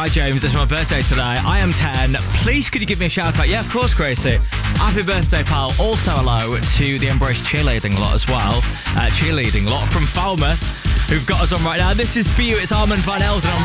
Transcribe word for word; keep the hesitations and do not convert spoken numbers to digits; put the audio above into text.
Hi James, it's my birthday today. I am ten. Please could you give me a shout out? Yeah, of course, Gracie. Happy birthday, pal. Also hello to the Embrace Cheerleading lot as well. Uh, cheerleading lot from Falmouth, who've got us on right now. This is for you. It's Armand Van Helden on